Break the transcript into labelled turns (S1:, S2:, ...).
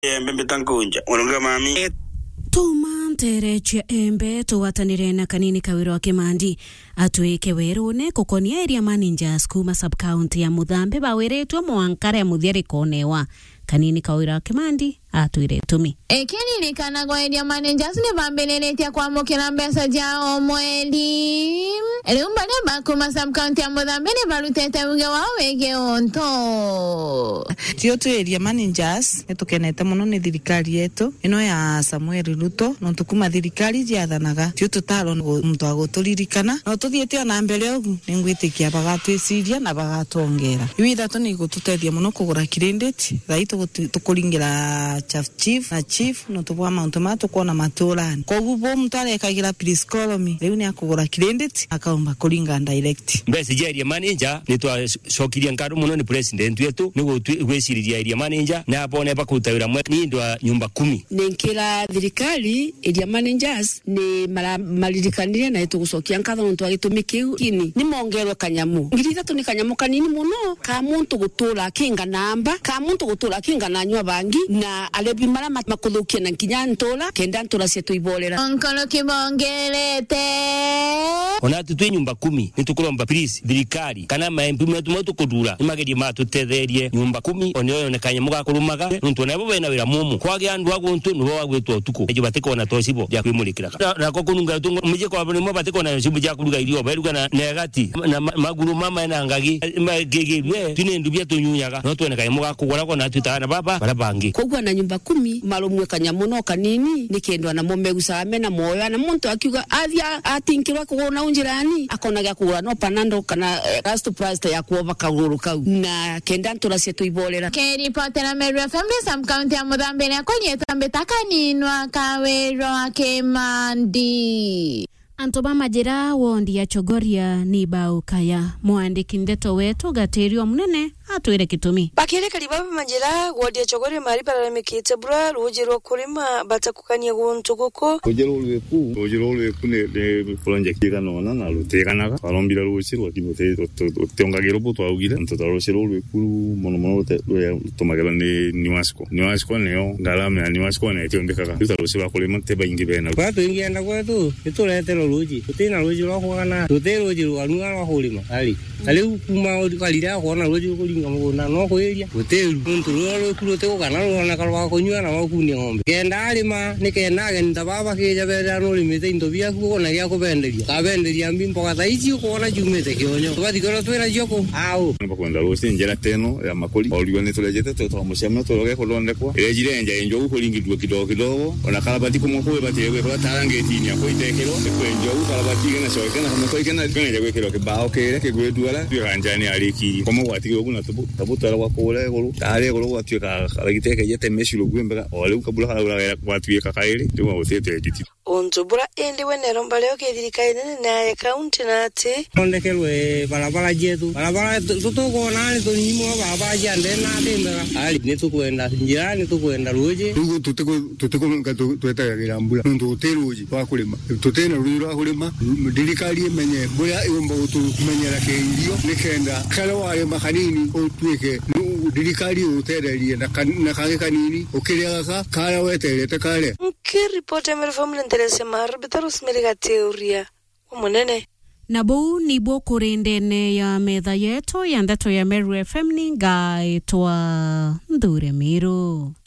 S1: Embe tankunja. Unonga mami.
S2: Tuma ntereche embe tuwatanire na kanini Kawira wa Kimandi atuike werune kukonia area managers kuma sub-county ya Muthambe bawiretwe mwankare ya muthiari konewa. Kanini Kawira wa Kimandi atuire tumi.
S3: Ekeni kanagwa area managers ne bambelenetia kwa mokera mbesa jao mweli. Eleumba kuma sub-county ya Muthambe ne balutete unge wawege onto.
S4: Tiotu area managers netukenete muno ni thirikari yetu ino ya Samuel Ruto no tukuma thirikari jiathanaga tiotu taro muntu aguturirikana no tuthiete ona mbere ugu ningwitikia bagatwiciria na bagatongera iwitha tu ni gututethia muno kugura credit raito tukuringira chief na chief no tubwa mount mato kuona maturani koguo bo muntu arekagira please call me riu ni akugura credit akaumba kuringa direct
S5: mbese area manager ni twa shokiria ngaro muno ni president wetu ni gwiciriria area manager na abone bakutawira mwe ni ndwa nyumba 10
S6: ninkira thirikari area managers ni malirikanire na itugucokia nkatho muntu agitumikiu kini ni mongerwe kanyamu ngiri tu ni kanyamu kanini muno ka muntu gutura kinga namba ka muntu gutura kinga na nywa bangi na alebi mara makuthukia na kinya ntola kenda ntola setu ibolera
S3: onkolo kibongelete
S5: ona tu nyumba 10 nitukuromba please thirikari kana maembi metu kudura imagedi matutetherie nyumba 10 onyo ne kanyamu gakurumaga ntu nabo bena wira mumu kwage andu aguntu nubo wagwetwa utuko ejo batiko na tosibo ya kwimulikira na kokununga tungo mije kwa bani batiko na sibu ya kuruga irio beruga na negati na maguru mama na ngagi magege tune ndubya tunyunyaga no twene kanyamu gakugura ko na tutana baba barabangi
S6: kogwa na nyumba 10 marumwe kanyamu no kanini nikendwa na momegusame na moyo na muntu akiuga athia atinkirwa kugona unjirani akona gya kugura no panando kana last price ya kuova kaguru kau na kenda ntura setu ibolera
S3: Keri potera Meru FM sub-county ya Muthambe na konyeta mbetaka ninwa Kawira wa Kimandi.
S2: Antoba majira wondi ya Chogoria ni baukaya muandiki ndeto wetu Gatirio munene atuire kitumi
S7: bakire kalibabu majira wondi ya Chogoria mari paralemekite bura rujiro kulima batakukania guntu guko
S8: ujiro lweku ne project ikanona na lutekanaga balombira ruchiro kibote tongagira buto augire ntotaro lweku mono tomagera ni wasco neo ngalame ni wasco ne tyombekaga tutaro kulima teba ingi bena
S9: kwatu ingi enda kwetu ituletero ruji tutina ruji rwa kuana tutero ruji rwa rwa kulima ali kuma kalira kuona ruji kulinga mugona no kweria tuteru muntu rwo kurote kana rona kalwa kunywa na wakunia ngombe kenda alima nikenda genda baba kija bera no limite indobia kuona gya kubenderia kabenderia mbimbo kataichi kuona jumete kionyo twathikora twera joko au
S8: bakwenda rusi njera teno ya makoli oliwa ne tulejete tutamushama tuloge kolonde kwa ejirenja enjo kulingi kidogo ona kalabati kumoko batewe kwa tarangeti ya koitekero kwenjo kalabati na shoke na kama kena kwenja kwekero kibao kere kegwedwala tukanjani aliki komo watiki oguna tabutara wakole golu tare golu watweka kalagiteke yete meshilo gwembera ole ukabula kala watweka kaile tuma otete editi
S7: ontubura ende wenero mbaleo kethirikaine na county nati
S9: ondekelwe barabara jetu barabara tutuko nani tunyimo barabara jande na dembera ali netukwenda njirani tukwenda ruje tuteko ngatu tweta girambula ndo hoteluji wakulima tutena ruje wakulima dirikali menye boya iwomba utumenyera kendio nikenda kala wale makanini otweke dirikali uterelie na kage kanini ukiriaka kala wetelete kale
S7: kiripota Meru FM interese mar betarus meriga teoria umunene
S2: Nabu nibo kurindene ya medha yetu ya ndeto ya Meru FM ni gaitwa Ndure Miru.